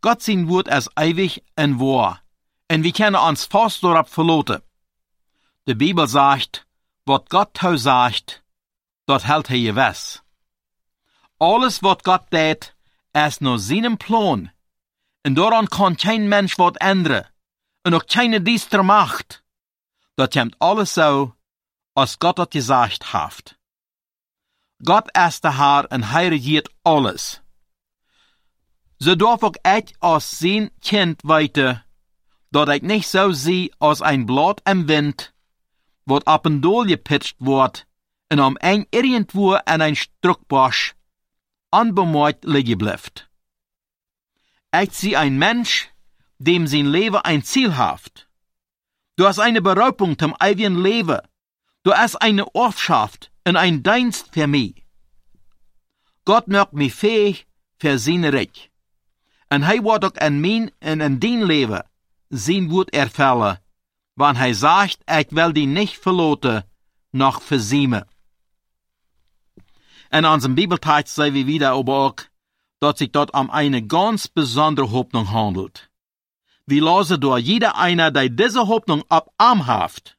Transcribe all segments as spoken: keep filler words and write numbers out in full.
Gott sein Wort ist ewig und wahr, und wir können uns fast darauf verlassen. Die Bibel sagt, was Gott tau sagt, dort hält er gewiss. Alles, was Gott tät, ist nur seinem Plan, und daran kann kein Mensch was ändern, und auch keine düstere Macht. Das kommt alles so, als Gott hat gesagt hat. Gott ist der Herr und er regiert alles. So darf auch ich als sein Kind weiter, dass ich nicht so sehe als ein Blatt im Wind, wat ab en doel gepitcht wordt, en am eng irgendwo an ein Struckbosch unbemerkt liegen bleibt. Ich sehe ein Mensch, dem sein Leben ein Ziel hat. Du hast eine Berufung zum ewigen Leben. Du hast eine Ortschaft und ein Dienst für mich. Gott macht mich fähig für sein Reich. Und er wird auch in mein und in dein Leben sein Wort erfüllen, wann er sagt, ich will die nicht verloten, noch versiemen. In unserem Bibeltext sehen wir wieder aber auch, dass sich dort um eine ganz besondere Hoffnung handelt. Wir lesen durch jeder einer, der diese Hoffnung ab am haft.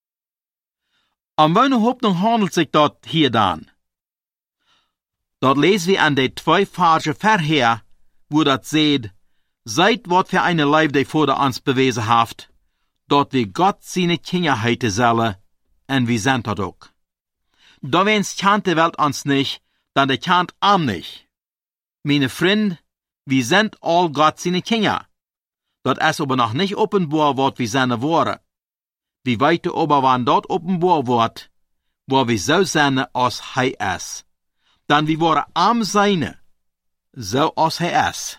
Um welche Hoffnung handelt sich dort hier dann? Dort lesen wir an die zwei Verse vorher, wo das seht, seid wat für eine Leib, die vor uns bewiesen haft, dort wie Gott seine Kinder heite solle, und wir sind dort auch. Da wenn's kennt die Welt uns nicht, dann die kennt am nicht. Meine Freund, wir sind all Gott seine Kinder. Dort ist aber noch nicht offenbar, wat wir seine Worte. Wie weit aber wann dort offenbar wird, wo wir so seine, als hei ist. Dann wir waren am seine, so als hei ist.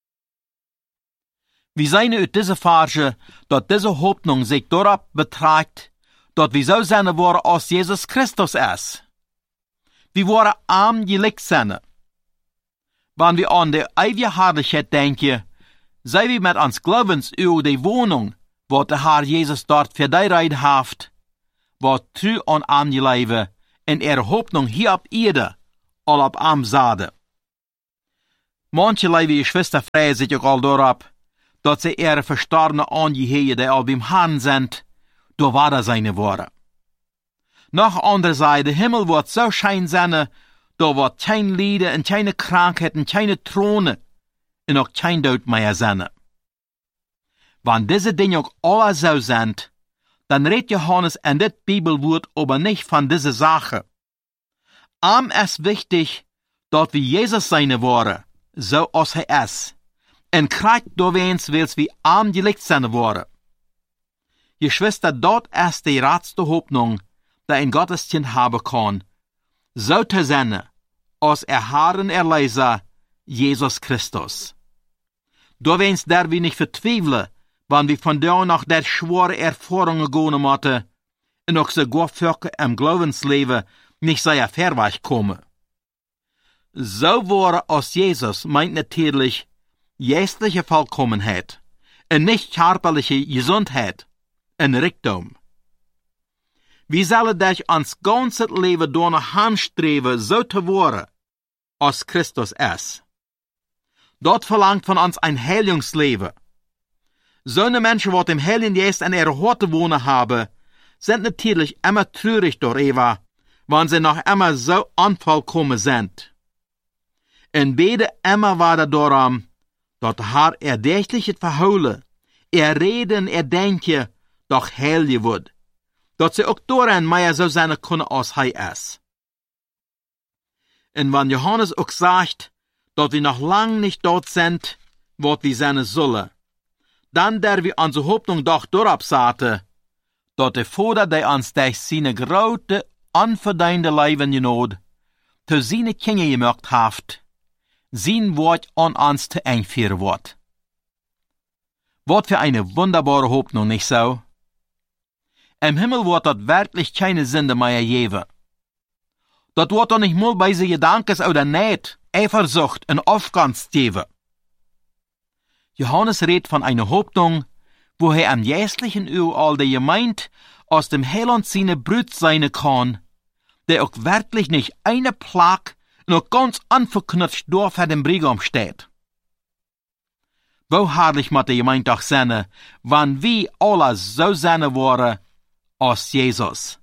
Wir sehen uit diese Verse, dass diese Hoffnung sich darauf beträgt, dass wir so seine waren, als Jesus Christus ist. Wir waren arm gelegt seine. Wenn wir an die ewige Herrlichkeit denken, sei wir mit uns Glaubens über die Wohnung, wat der Herr Jesus dort für die Reid haft, wat true an arm gelegen, in ihre Hoffnung hier auf Erde, all auf arm sade. Manche liebe Geschwister freuen sich auch all darauf, dass sie ihre verstorbene Angehörige, die all beim Herrn sind, da war da seine Worte. Noch andere Seite, der Himmel wird so schein sein, da wird kein Lieder und keine Krankheiten, keine Throne und auch kein Tod mehr sein. Wenn diese Dinge auch alle so sind, dann redet Johannes in das Bibelwort aber nicht von dieser Sache. Am ist wichtig, dass wir Jesus seine Worte, so als er ist, und kriegt da wens wils wie arm gelegt seine Worte. Geschwister, dort ist die ratste Hoffnung, die ein Gotteskind haben kann, so zu sein, als er Herrn Erlöser, Jesus Christus. Da wens der wir nicht verzweifeln, wenn wir von da nach der schwere Erfahrungen gehen müssen, und auch sogar Völker im Glaubensleben nicht sehr verweicht kommen. So war als Jesus meint natürlich geistliche Vollkommenheit und nicht körperliche Gesundheit und Reichtum. Wir sollen durch uns ganzes Leben danach anstreben, so zu werden, als Christus ist. Dort verlangt von uns ein Heilungsleben. So eine Menschen, die im Heiligen Geist in ihrer Horte wohnen haben, sind natürlich immer traurig darüber, wenn sie noch immer so unvollkommen sind. Und beide immer war darum, dass der Herr erdächtlich verholen, er reden, er denken, doch heilig wird, dass sie auch darin mehr so sein können, als er ist. Und wenn Johannes auch sagt, dass wir noch lang nicht dort sind, wo wir sein sollen, dann der wir unsere Hoffnung doch darauf sahen, dass der Vater, der uns durch seine große, unverdiente Leben genot, zu seine Kinder gemacht hat, sein Wort an uns zu einführen wird. Was für eine wunderbare Hoffnung, nicht so? Im Himmel wird dort wirklich keine Sünde mehr geben. Dort wird doch nicht mal bei sie Gedankes oder Neid, Eifersucht und Aufgangs geben. Johannes redet von einer Hoffnung, wo er am jährlichen Überall der Gemeinde aus dem Heiland seine Brut sein kann, der auch wirklich nicht eine Plag noch ganz unverknüpft durch für den Brigam steht. Wo herrlich moet de gemeente toch zijn, wanneer wie alle zo zijn worden als Jesus.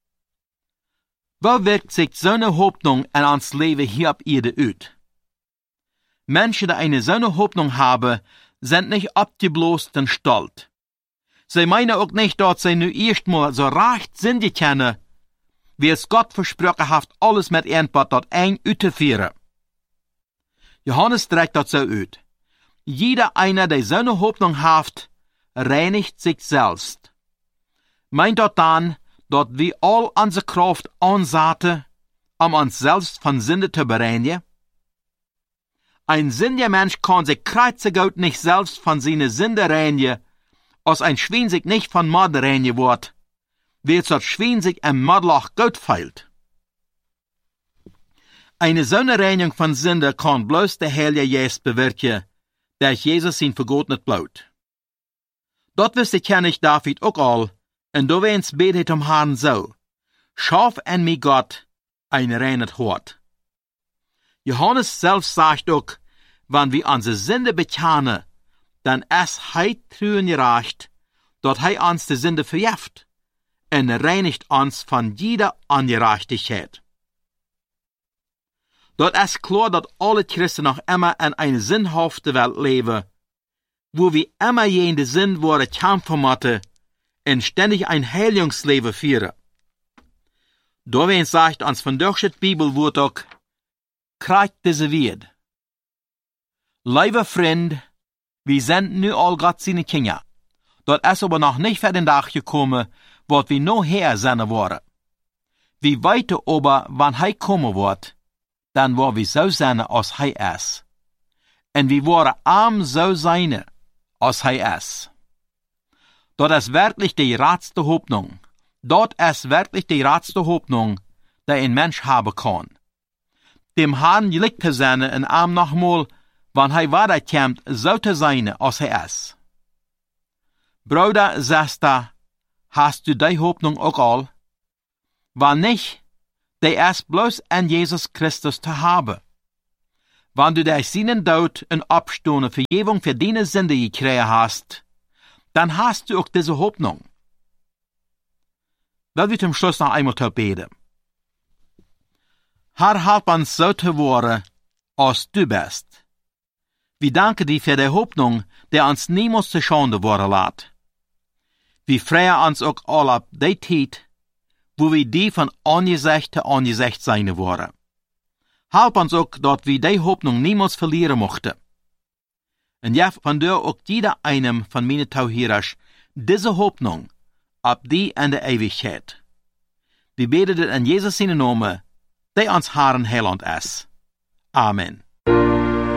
Wo wirkt sich so eine Hoffnung in ons Leben hier auf Erde uit? Menschen, die eine so eine Hoffnung haben, sind nicht abgeblost und stolz. Sie meinen auch nicht, dass sie nu erstmal so recht sind können, wie es Gott versprochen hat, alles mit irgendwas dort eng uitzuführen. Johannes trägt das so uit. Jeder einer, der so eine Hoffnung hat, reinigt sich selbst. Meint dort dann, dass wir all unsere Kraft ansetzen, um uns selbst von Sünde zu bereinigen? Ein sündiger Mensch kann sich kreuzegout nicht selbst von seinen Sünden reinigen, als ein Schwein sich nicht von Mord reinigen wird, wie es das Schwein sich im Mordloch gut feilt. Eine so eine Reinigung von Sünde kann bloß der Heilige Geist bewirken, der Jesus ihn vergotnet blaut. Dort wüsste ich David auch all, und da wens betet um Herrn so, schaff en mi Gott ein reines Hort. Johannes selbst sagt auch, wenn wir unsere Sünde bekennen, dann ist Hij treu und gerecht, dass Hij uns die Sünde vergibt und reinigt uns von jeder Ungerechtigkeit. Dort ist klar, dass alle Christen noch immer in einer sinnhaften Welt leben, wo wir immer jene Sinn worden kämpfen müssen und ständig ein Heilungsleben führen. Darin sagt uns von durch die Bibelwort auch, kriegt diese Wert. Liebe Freund, wir sind nu all Gott seine Kinder. Dort ist aber noch nicht für den Tag gekommen, wo wir noch her sein wollen. Wir weiter aber, wann Hij kommen wird, dann wollen wir so sein, als Hij ist. Und wir wollen arm so sein, als Hij ist. Dort ist wirklich die ratste Hoffnung. Dort ist wirklich die ratste Hoffnung, die ein Mensch haben kann. Dem Herrn liegt zu sein, in arm nochmal, wann Hij weiterkommt, so zu sein, als Hij ist. Bruder, Schwester, hast du die Hoffnung auch all? Wann nicht, die ist bloß an Jesus Christus zu haben. Wenn du durch seinen Tod und Abstehen Vergebung für deine Sünde gekriegt hast, dann hast du auch diese Hoffnung. Will wir zum Schluss noch einmal zu beten. Herr, help uns so zu werden, als du bist. Wir danken dir für die Hoffnung, die uns niemals zu Schande worden lässt. Wir freuen uns auch all ab die Zeit, wo wir die von Angesicht zu Angesicht sein wollen. Help uns auch, dass wir die Hoffnung niemals verlieren mochten. Und ja, von dir auch jeder einem von meinen Tauhirers diese Hoffnung ab die in der Ewigkeit. Wir beten in Jesus seinen Namen, der uns Herrn Heiland ist. Amen.